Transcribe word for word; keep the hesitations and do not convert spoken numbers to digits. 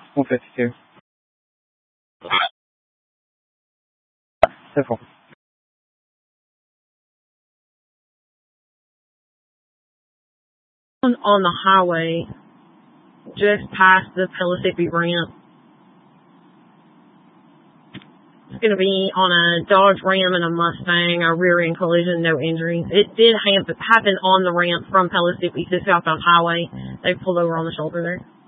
one fifty-two. Simple. On, on the highway, just past the Pellissippi ramp. It's going to be on a Dodge Ram and a Mustang, a rear-end collision, no injuries. It did happen on the ramp from Pellissippi to Southbound Highway. They pulled over on the shoulder there.